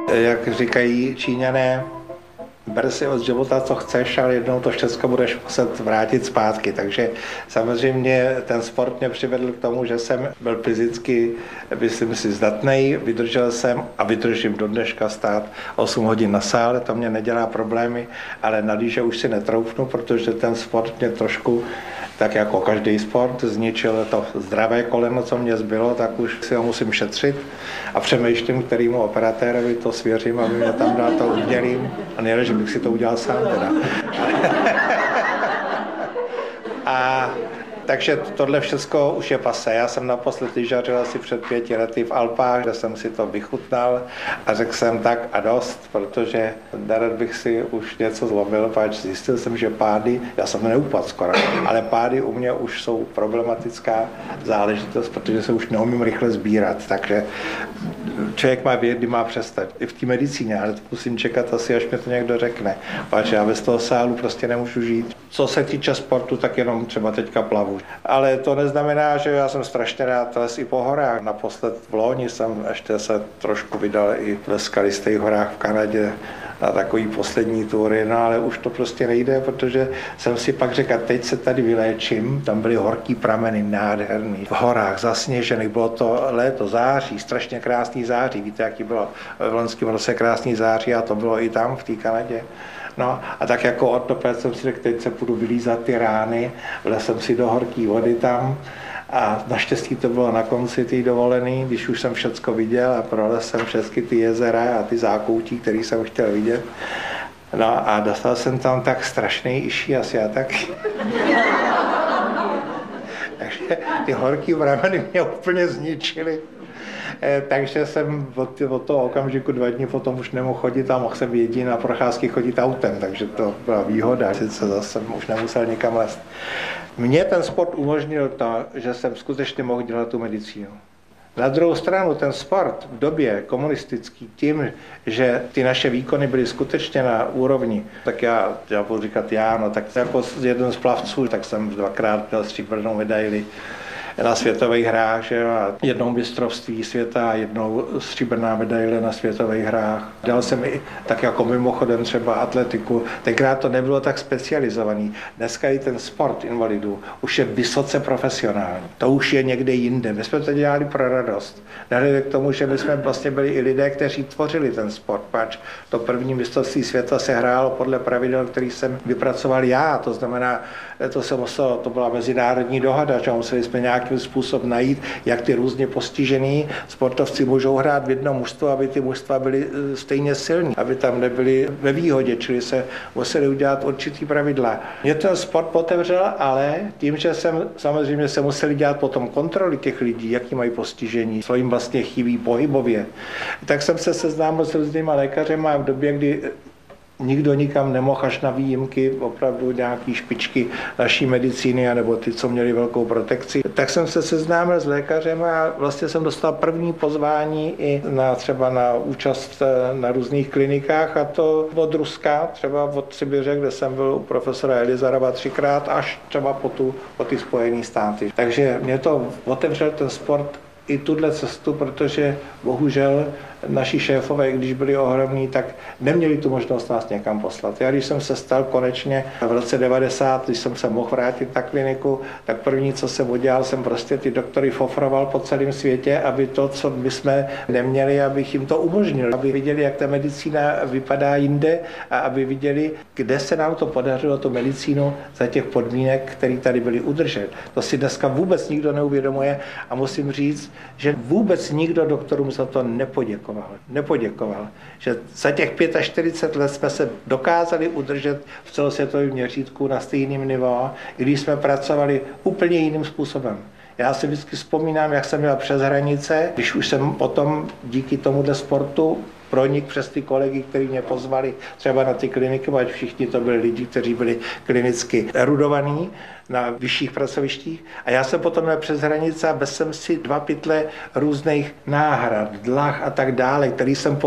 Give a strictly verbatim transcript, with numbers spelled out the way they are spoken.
Jak říkají Číňané, ber si od života, co chceš, ale jednou to všechno budeš muset vrátit zpátky. Takže samozřejmě ten sport mě přivedl k tomu, že jsem byl fyzicky, myslím si, zdatnej, vydržel jsem a vydržím do dneška stát osm hodin na sále, to mě nedělá problémy, ale na lyže už si netroufnu, protože ten sport mě trošku, tak jako každý sport, zničil to zdravé koleno, co mě zbylo, tak už si ho musím šetřit a přemýšlím, kterému operatérovi to svěřím, aby mě tam dal to udělím. A nejde, že bych si to udělal sám teda. A takže tohle všechno už je pasé. Já jsem naposled lyžařil asi před pěti lety v Alpách, kde jsem si to vychutnal a řekl jsem tak a dost, protože nerad bych si už něco zlobil, páč zjistil jsem, že pády, já jsem neupadl skoro, ale pády u mě už jsou problematická záležitost, protože se už neumím rychle sbírat, takže člověk má vědět, kdy má přestat. I v té medicíně, ale to musím čekat asi, až mi to někdo řekne. Páč já bez toho sálu prostě nemůžu žít. Co se týče sportu, tak jenom třeba teďka plavu. Ale to neznamená, že já jsem strašně rád les i po horách. Naposled v loni jsem ještě se trošku vydal i ve skalistých horách v Kanadě na takový poslední tury, no ale už to prostě nejde, protože jsem si pak řekl, teď se tady vyléčím, tam byly horký prameny, nádherný, v horách zasněžený, bylo to léto, září, strašně krásný září, víte, jaký bylo v loňském roce krásný září a to bylo i tam v té Kanadě. No a tak jako ortoped jsem si řekl, teď se půjdu vylízat ty rány, vlez jsem si do horký vody tam a naštěstí to bylo na konci té dovolený, když už jsem všecko viděl a prolez jsem všechny ty jezera a ty zákoutí, který jsem chtěl vidět. No a dostal jsem tam tak strašný iší, asi já taky. Takže ty horký prameny mě úplně zničily. Takže jsem od, od toho okamžiku dva dny potom už nemohl chodit a mohl jsem jedině na procházky chodit autem, takže to byla výhoda, že se zase už nemusel nikam lézt. Mně ten sport umožnil to, že jsem skutečně mohl dělat tu medicínu. Na druhou stranu ten sport v době komunistický tím, že ty naše výkony byly skutečně na úrovni, tak já, já budu říkat já, no tak jako jeden z plavců, tak jsem dvakrát měl stříbrnou medaili na světových hrách, že jo, a jednou mistrovství světa a jednou stříbrná medaile na světových hrách. Dělal jsem i tak jako mimochodem třeba atletiku. Tenkrát to nebylo tak specializovaný. Dneska i ten sport invalidů už je vysoce profesionální. To už je někde jinde. My jsme to dělali pro radost. Nehledě k tomu, že my jsme vlastně byli i lidé, kteří tvořili ten sport. Pač to první mistrovství světa se hrálo podle pravidel, který jsem vypracoval já. To znamená, to, se muselo, to byla mezinárodní dohoda, že museli jsme nějakým způsobem najít, jak ty různě postižený sportovci můžou hrát v jednom mužstvu, aby ty mužstva byly stejně silní, aby tam nebyli ve výhodě, čili se museli udělat určitý pravidla. Mě ten sport otevřel, ale tím, že jsem samozřejmě se museli dělat potom kontroly těch lidí, jaký mají postižení, co jim vlastně chybí pohybově, tak jsem se seznámil s různýma lékařema v době, kdy nikdo nikam nemohl až na výjimky, opravdu nějaký špičky naší medicíny, nebo ty, co měli velkou protekci. Tak jsem se seznámil s lékařem a vlastně jsem dostal první pozvání i na třeba na účast na různých klinikách, a to od Ruska, třeba od Sibiře, kde jsem byl u profesora Elizarova třikrát, až třeba po, tu, po ty Spojené státy. Takže mě to otevřel ten sport i tuhle cestu, protože bohužel naši šéfové, když byli ohromní, tak neměli tu možnost nás někam poslat. Já když jsem se stal konečně v roce devadesát, když jsem se mohl vrátit na kliniku, tak první, co jsem udělal, jsem prostě ty doktory fofroval po celém světě, aby to, co my jsme neměli, abych jim to umožnil, aby viděli, jak ta medicína vypadá jinde a aby viděli, kde se nám to podařilo, tu medicínu za těch podmínek, které tady byly udržet. To si dneska vůbec nikdo neuvědomuje a musím říct, že vůbec nikdo doktorům za to nepoděkoval. Nepoděkoval, že za těch čtyřicet pět let jsme se dokázali udržet v celosvětovém měřítku na stejném nivou, i když jsme pracovali úplně jiným způsobem. Já si vždycky vzpomínám, jak jsem měl přes hranice, když už jsem potom díky tomuhle sportu pronik přes ty kolegy, kteří mě pozvali třeba na ty kliniky, ať všichni to byli lidi, kteří byli klinicky erudovaní na vyšších pracovištích. A já jsem potom měl přes hranice a bez jsem si dva pytle různých náhrad, dlah a tak dále, který jsem